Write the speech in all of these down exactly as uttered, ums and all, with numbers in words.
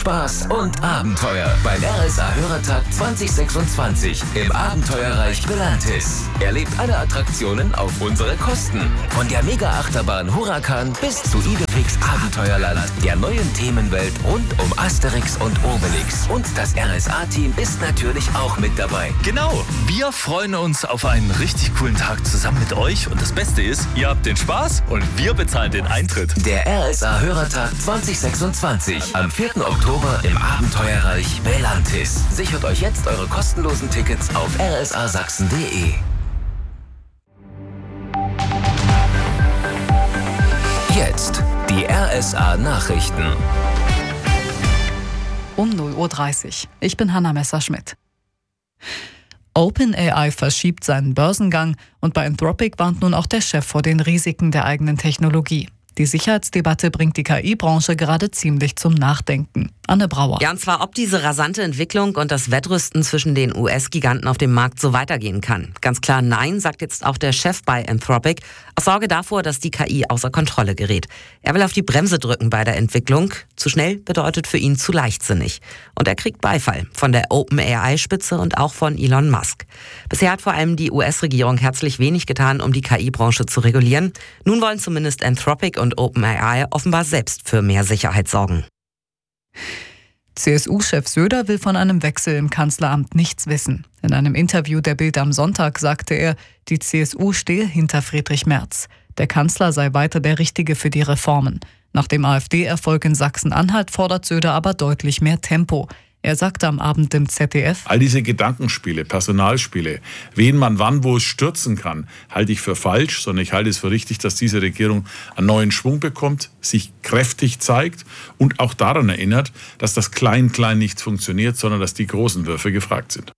Spaß und Abenteuer beim R S A-Hörertag zwanzig sechsundzwanzig im Abenteuerreich Belantis. Erlebt alle Attraktionen auf unsere Kosten. Von der Mega-Achterbahn Huracan bis zu Idefix Abenteuerland, der neuen Themenwelt rund um Asterix und Obelix. Und das R S A-Team ist natürlich auch mit dabei. Genau, wir freuen uns auf einen richtig coolen Tag zusammen mit euch. Und das Beste ist, ihr habt den Spaß und wir bezahlen den Eintritt. Der R S A-Hörertag zwanzig sechsundzwanzig am vierten Oktober im Abenteuerreich Belantis. Sichert euch jetzt eure kostenlosen Tickets auf r s a sachsen punkt d e. Jetzt die R S A-Nachrichten. Um null Uhr dreißig. Ich bin Hanna Messerschmidt. OpenAI verschiebt seinen Börsengang und bei Anthropic warnt nun auch der Chef vor den Risiken der eigenen Technologie. Die Sicherheitsdebatte bringt die K I-Branche gerade ziemlich zum Nachdenken. Anne Brauer. Ja, und zwar, ob diese rasante Entwicklung und das Wettrüsten zwischen den U S-Giganten auf dem Markt so weitergehen kann. Ganz klar nein, sagt jetzt auch der Chef bei Anthropic, aus Sorge davor, dass die K I außer Kontrolle gerät. Er will auf die Bremse drücken bei der Entwicklung. Zu schnell bedeutet für ihn zu leichtsinnig. Und er kriegt Beifall von der OpenAI-Spitze und auch von Elon Musk. Bisher hat vor allem die U S-Regierung herzlich wenig getan, um die K I-Branche zu regulieren. Nun wollen zumindest Anthropic und OpenAI offenbar selbst für mehr Sicherheit sorgen. C S U-Chef Söder will von einem Wechsel im Kanzleramt nichts wissen. In einem Interview der Bild am Sonntag sagte er, die C S U stehe hinter Friedrich Merz. Der Kanzler sei weiter der Richtige für die Reformen. Nach dem AfD-Erfolg in Sachsen-Anhalt fordert Söder aber deutlich mehr Tempo. Er sagte am Abend im Z D F: All diese Gedankenspiele, Personalspiele, wen man wann wo stürzen kann, halte ich für falsch, sondern ich halte es für richtig, dass diese Regierung einen neuen Schwung bekommt, sich kräftig zeigt und auch daran erinnert, dass das Klein-Klein nicht funktioniert, sondern dass die großen Würfe gefragt sind.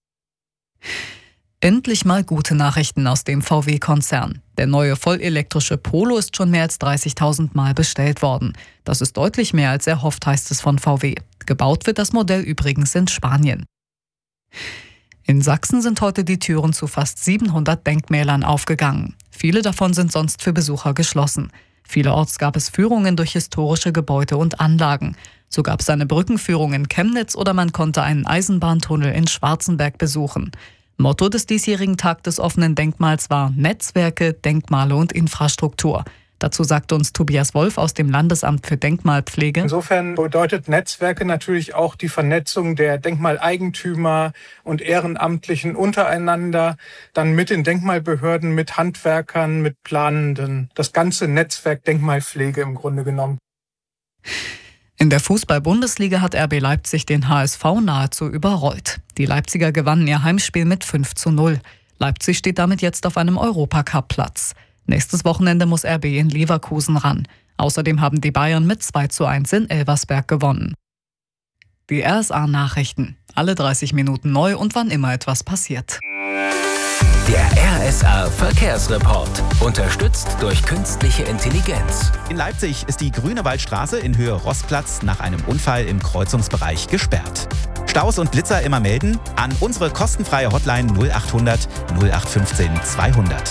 Endlich mal gute Nachrichten aus dem V W-Konzern. Der neue vollelektrische Polo ist schon mehr als dreißigtausend Mal bestellt worden. Das ist deutlich mehr als erhofft, heißt es von V W. Gebaut wird das Modell übrigens in Spanien. In Sachsen sind heute die Türen zu fast siebenhundert Denkmälern aufgegangen. Viele davon sind sonst für Besucher geschlossen. Vielerorts gab es Führungen durch historische Gebäude und Anlagen. So gab es eine Brückenführung in Chemnitz oder man konnte einen Eisenbahntunnel in Schwarzenberg besuchen. Motto des diesjährigen Tag des offenen Denkmals war Netzwerke, Denkmale und Infrastruktur. Dazu sagt uns Tobias Wolf aus dem Landesamt für Denkmalpflege. Insofern bedeutet Netzwerke natürlich auch die Vernetzung der Denkmaleigentümer und Ehrenamtlichen untereinander, dann mit den Denkmalbehörden, mit Handwerkern, mit Planenden. Das ganze Netzwerk Denkmalpflege im Grunde genommen. In der Fußball-Bundesliga hat R B Leipzig den H S V nahezu überrollt. Die Leipziger gewannen ihr Heimspiel mit fünf zu null. Leipzig steht damit jetzt auf einem Europacup-Platz. Nächstes Wochenende muss R B in Leverkusen ran. Außerdem haben die Bayern mit zwei zu eins in Elversberg gewonnen. Die R S A-Nachrichten. Alle dreißig Minuten neu und wann immer etwas passiert. Der R S A-Verkehrsreport. Unterstützt durch künstliche Intelligenz. In Leipzig ist die Grünewaldstraße in Höhe Rossplatz nach einem Unfall im Kreuzungsbereich gesperrt. Staus und Blitzer immer melden an unsere kostenfreie Hotline null achthundert null acht fünfzehn zweihundert.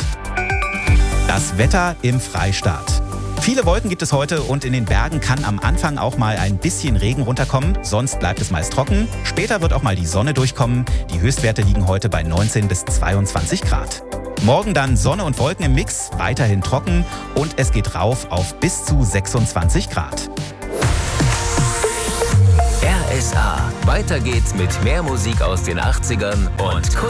Das Wetter im Freistaat. Viele Wolken gibt es heute und in den Bergen kann am Anfang auch mal ein bisschen Regen runterkommen, sonst bleibt es meist trocken. Später wird auch mal die Sonne durchkommen. Die Höchstwerte liegen heute bei neunzehn bis zweiundzwanzig Grad. Morgen dann Sonne und Wolken im Mix, weiterhin trocken und es geht rauf auf bis zu sechsundzwanzig Grad. R S A. Weiter geht's mit mehr Musik aus den achtzigern und Kult.